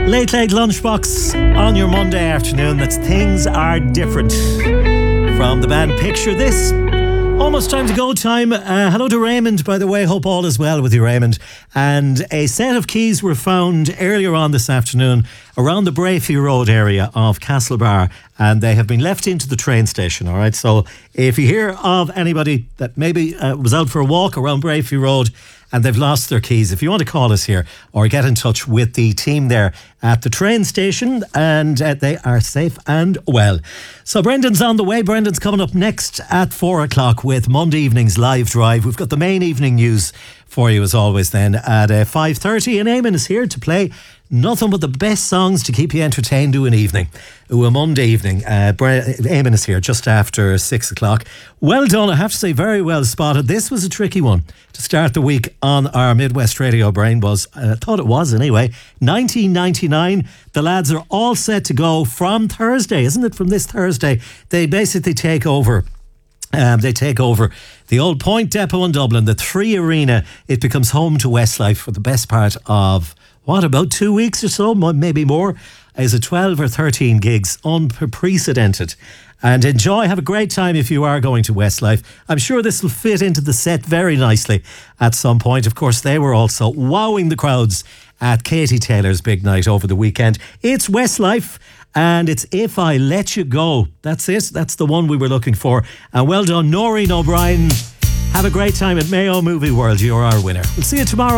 Late lunchbox on your Monday afternoon. That's Things Are Different from the band Picture This. Almost time to go time. Hello to Raymond, by the way. Hope all is well with you, Raymond. And a set of keys were found earlier on this afternoon around the Brayfee Road area of Castlebar, and they have been left into the train station, all right? So if you hear of anybody that maybe was out for a walk around Brayfee Road and they've lost their keys, if you want to call us here or get in touch with the team there at the train station, and they are safe and well. So Brendan's on the way. Brendan's coming up next at 4 o'clock with Monday evening's live drive. We've got the main evening news for you as always then at 5:30, and Eamon is here to play nothing but the best songs to keep you entertained to an evening. A Monday evening. Eamon is here just after 6 o'clock. Well done, I have to say, very well spotted. This was a tricky one to start the week on our Midwest Radio Brain Buzz. I thought it was anyway. 1999. The lads are all set to go from Thursday, isn't it? From this Thursday. They basically take over. They take over the old Point Depot in Dublin, the 3 Arena. It becomes home to Westlife for the best part of, about 2 weeks or so, maybe more. Is it 12 or 13 gigs? Unprecedented. And enjoy, have a great time if you are going to Westlife. I'm sure this will fit into the set very nicely at some point. Of course, they were also wowing the crowds at Katie Taylor's big night over the weekend. It's Westlife, and it's If I Let You Go. That's it. That's the one we were looking for. And well done, Noreen O'Brien. Have a great time at Mayo Movie World. You're our winner. We'll see you tomorrow.